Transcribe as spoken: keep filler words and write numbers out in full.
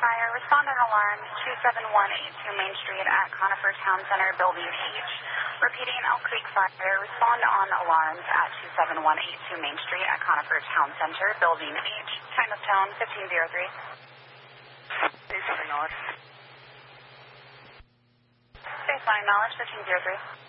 Fire, respond on alarm two seven one eight two Main Street at Conifer Town Center, Building H. Repeating, Elk Creek Fire, respond on alarms at two seven one eight two Main Street at Conifer Town Center, Building H. Time of tone fifteen oh three. Baseline knowledge. Baseline knowledge fifteen oh three.